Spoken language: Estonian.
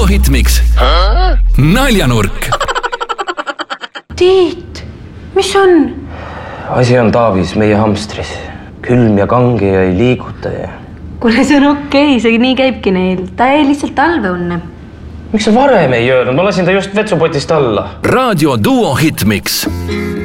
Hitmix. Naljanurk. Tiit, mis on? Asi on Taavis, meie hamstris. Külm ja kange ja ei liiguta ja... Kuule, see on okei, see nii käibki neil. Ta jäi lihtsalt talveunne. Miks sa varem ei öelnud? Ma lasin ta just vetsupotist alla. Raadio Duo Hitmix.